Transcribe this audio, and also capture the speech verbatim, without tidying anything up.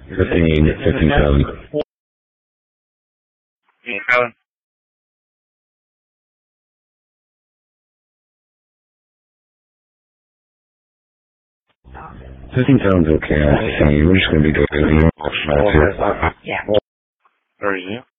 Fifteen, fifteen thousand. Fifteen thousand's okay. I see. We're just gonna be doing it. Yeah. Where are you?